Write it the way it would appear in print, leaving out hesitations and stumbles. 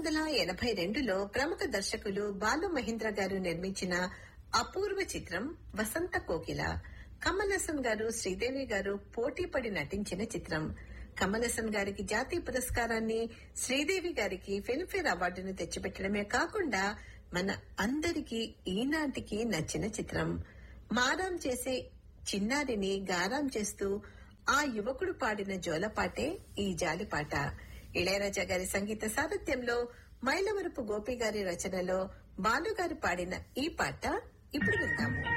1982లో ప్రముఖ దర్శకులు బాలు మహేంద్ర గారు నిర్మించిన అపూర్వ చిత్రం వసంత కోకిల. కమల్ హాసన్ గారు, శ్రీదేవి గారు పోటీపడి నటించిన చిత్రం. కమల్ హాసన్ గారికి జాతీయ పురస్కారాన్ని, శ్రీదేవి గారికి ఫిల్మ్ఫేర్ అవార్డును తెచ్చిపెట్టడమే కాకుండా మన అందరికీ ఈనాటికి నచ్చిన చిత్రం. మారాం చేసే చిన్నారిని గారాం చేస్తూ ఆ యువకుడు పాడిన జోలపాటే ఈ జాలిపాట. ఇళయరాజా గారి సంగీత సారథ్యంలో మైలవరపు గోపి గారి రచనలో బాలుగారు పాడిన ఈ పాట ఇప్పుడు విందాము.